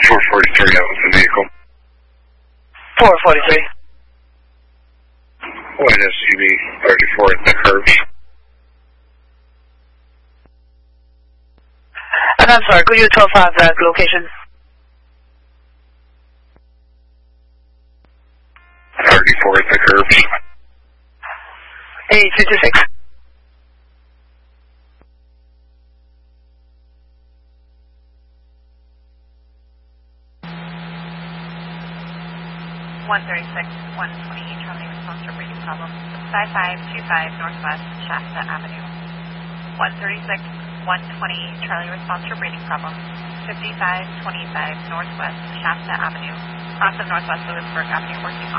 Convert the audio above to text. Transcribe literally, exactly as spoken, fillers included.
four forty-three, that was the vehicle. four forty-three. White S U V thirty-four at the curves. And I'm sorry, could you twelve five that location? thirty-four at the curves. eight fifty-six. one thirty-six, one twenty, Charlie response to reading problem. five five two five Northwest Shasta Avenue. one thirty-six, one twenty, Charlie response to reading problem. fifty-five twenty-five Northwest Shasta Avenue. Cross of Northwest Lewisburg Avenue working